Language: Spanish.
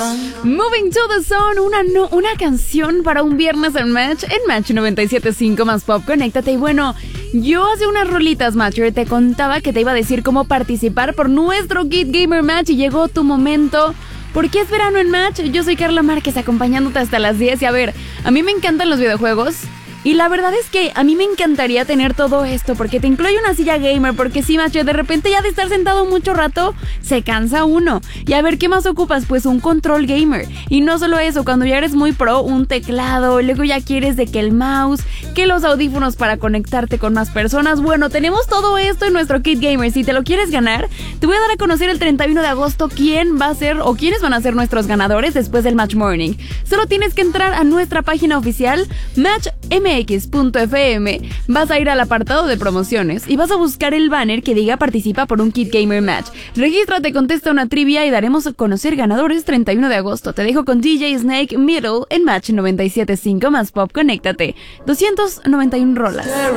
Moving to the Sun, una canción para un viernes en Match 97.5 más Pop. Conéctate. Y bueno, yo hace unas rolitas, Matcher, te contaba que te iba a decir cómo participar por nuestro Kid Gamer Match y llegó tu momento. ¿Por qué es verano en Match? Yo soy Carla Márquez acompañándote hasta las 10 y a ver, a mí me encantan los videojuegos. Y la verdad es que a mí me encantaría tener todo esto porque te incluye una silla gamer, porque sí, macho, de repente ya de estar sentado mucho rato se cansa uno. Y a ver, ¿qué más ocupas? Pues un control gamer. Y no solo eso, cuando ya eres muy pro, un teclado, luego ya quieres de que el mouse, que los audífonos para conectarte con más personas. Bueno, tenemos todo esto en nuestro Kit Gamer. Si te lo quieres ganar, te voy a dar a conocer el 31 de agosto quién va a ser o quiénes van a ser nuestros ganadores después del Match Morning. Solo tienes que entrar a nuestra página oficial, MatchMX.fm, vas a ir al apartado de promociones y vas a buscar el banner que diga participa por un Kid Gamer Match. Regístrate, contesta una trivia y daremos a conocer ganadores 31 de agosto. Te dejo con DJ Snake Middle en Match 97.5 más Pop. Conéctate. 291 rolas.